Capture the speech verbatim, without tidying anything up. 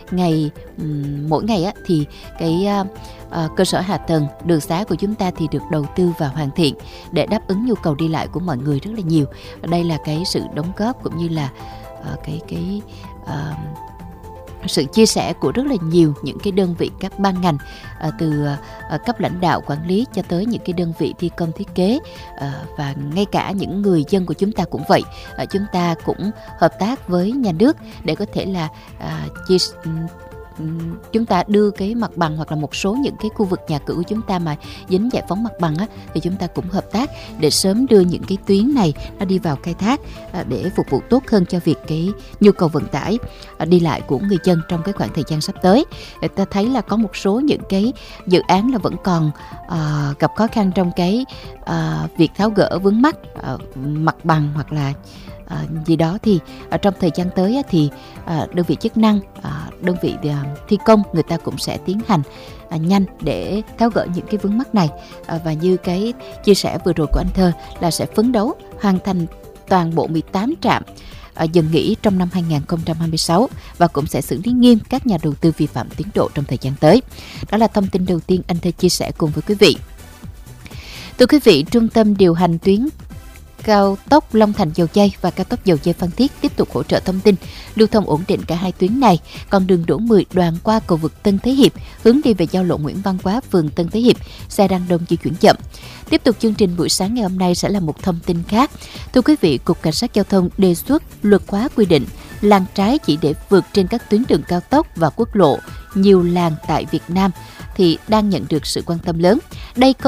ngày mỗi ngày á, thì cái uh, uh, cơ sở hạ tầng đường xá của chúng ta thì được đầu tư và hoàn thiện để đáp ứng nhu cầu đi lại của mọi người rất là nhiều. Đây là cái sự đóng góp cũng như là uh, cái cái uh, sự chia sẻ của rất là nhiều những cái đơn vị, các ban ngành, à, từ à, cấp lãnh đạo quản lý cho tới những cái đơn vị thi công thiết kế, à, và ngay cả những người dân của chúng ta cũng vậy. À, chúng ta cũng hợp tác với nhà nước để có thể là à, chia chúng ta đưa cái mặt bằng hoặc là một số những cái khu vực nhà cửa của chúng ta mà dính giải phóng mặt bằng á, thì chúng ta cũng hợp tác để sớm đưa những cái tuyến này nó đi vào khai thác, à, để phục vụ tốt hơn cho việc cái nhu cầu vận tải à, đi lại của người dân trong cái khoảng thời gian sắp tới. Để ta thấy là có một số những cái dự án là vẫn còn à, gặp khó khăn trong cái à, việc tháo gỡ vướng mắc à, mặt bằng hoặc là À, gì đó, thì à, trong thời gian tới á, thì à, đơn vị chức năng, à, đơn vị à, thi công người ta cũng sẽ tiến hành à, nhanh để tháo gỡ những cái vướng mắc này, à, và như cái chia sẻ vừa rồi của anh Thơ là sẽ phấn đấu hoàn thành toàn bộ mười tám trạm à, dừng nghỉ trong năm hai không hai sáu, và cũng sẽ xử lý nghiêm các nhà đầu tư vi phạm tiến độ trong thời gian tới. Đó là thông tin đầu tiên anh Thơ chia sẻ cùng với quý vị. Thưa quý vị, Trung tâm điều hành tuyến cao tốc Long Thành Dầu Giây và cao tốc Dầu Giây Phan Thiết tiếp tục hỗ trợ thông tin lưu thông ổn định cả hai tuyến này. Còn đường Đỗ mười đoạn qua cầu vượt Tân Thế Hiệp hướng đi về giao lộ Nguyễn Văn Quá, phường Tân Thế Hiệp, xe đang đông di chuyển chậm. Tiếp tục chương trình buổi sáng ngày hôm nay sẽ là một thông tin khác. Thưa quý vị, Cục Cảnh sát Giao thông đề xuất luật hóa quy định làn trái chỉ để vượt trên các tuyến đường cao tốc và quốc lộ nhiều làn tại Việt Nam thì đang nhận được sự quan tâm lớn. Đây